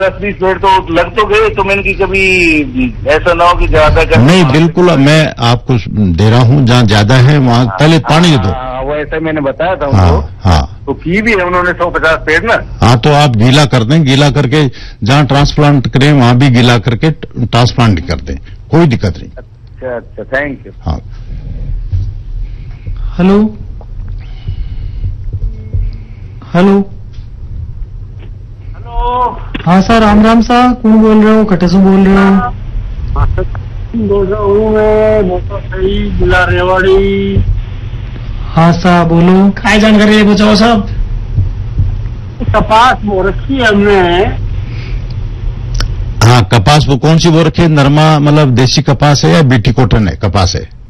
10-20 पेड़ तो लग तो गए, तो मैंने की कभी ऐसा ना हो कि ज्यादा कर नहीं, बिल्कुल मैं आपको दे रहा हूँ, जहाँ ज्यादा है वहाँ पहले पानी दो। वो ऐसा मैंने बताया था उनको। हाँ, तो की भी है उन्होंने 150 पेड़ ना। हाँ, तो आप गीला कर दें, गीला करके जहाँ ट्रांसप्लांट करें वहाँ भी गीला करके ट्रांसप्लांट कर दें, कोई दिक्कत नहीं। अच्छा, थैंक यू। हाँ, हेलो हेलो हाँ सर, राम राम सा, कौन बोल रहे हो, कटे से बोल रहे हो? बोल रहा हूँ मैं, मोटा सही जिला रेवाड़ी। हाँ साहब बोलो, काय जानकारी है बचाओ साहब? कपास बो रखी है हमने। हाँ, कपास वो कौन सी बो रखी है? नरमा मतलब देसी कपास है या बीटी कॉटन है कपास है?